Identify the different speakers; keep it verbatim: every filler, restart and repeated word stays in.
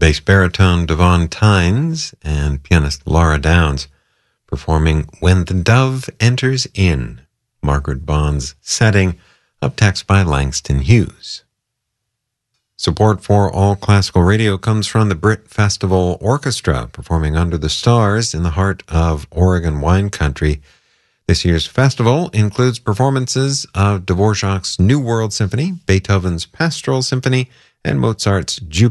Speaker 1: bass baritone Devon Tynes and pianist Laura Downs performing When the Dove Enters In, Margaret Bond's setting, of text by Langston Hughes. Support for All Classical Radio comes from the Brit Festival Orchestra, performing Under the Stars in the heart of Oregon wine country. This year's festival includes performances of Dvorak's New World Symphony, Beethoven's Pastoral Symphony, and Mozart's Jubilee